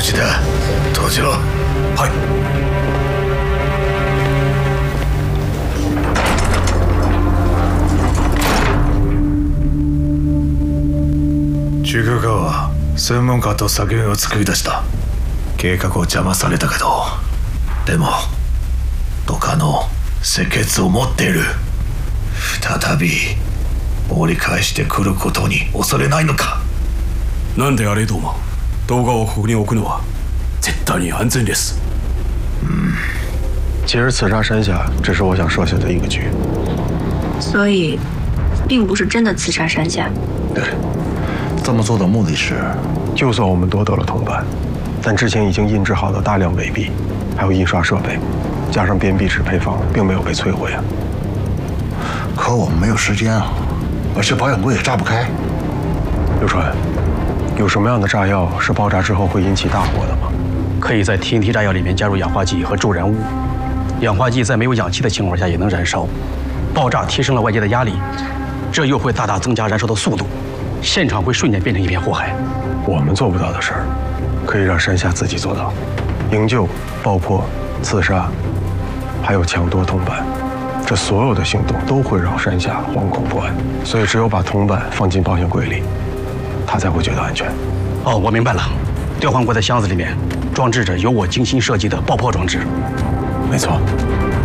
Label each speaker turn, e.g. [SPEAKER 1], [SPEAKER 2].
[SPEAKER 1] ちだ。閉じろ。
[SPEAKER 2] はい。
[SPEAKER 1] 中華側は専門家と作品を作り出した。計画を邪魔されたけど、でもどかの赤血を持っている。再び折り返してくることに恐れないのか。
[SPEAKER 2] なんであれども、動画をここに置くのは絶対に安全です。
[SPEAKER 3] 其实刺杀山下只是我想设下的一个局，
[SPEAKER 4] 所以，并不是真的刺杀山下。
[SPEAKER 5] 对，这么做的目的是，
[SPEAKER 3] 就算我们夺得了铜板，但之前已经印制好的大量伪币，还有印刷设备，加上编币纸配方，并没有被摧毁啊。
[SPEAKER 5] 可我们没有时间啊，而且保险柜也炸不开。
[SPEAKER 3] 刘川，有什么样的炸药是爆炸之后会引起大火的吗？
[SPEAKER 6] 可以在 TNT 炸药里面加入氧化剂和助燃物，氧化剂在没有氧气的情况下也能燃烧，爆炸提升了外界的压力，这又会大大增加燃烧的速度，现场会瞬间变成一片火海。
[SPEAKER 3] 我们做不到的事儿，可以让山下自己做到。营救、爆破、刺杀，还有抢夺铜板，这所有的行动都会让山下惶恐不安。所以只有把铜板放进保险柜里，他才会觉得安全。
[SPEAKER 6] 哦，我明白了，吊环柜的箱子里面装置着由我精心设计的爆破装置。
[SPEAKER 3] 没错。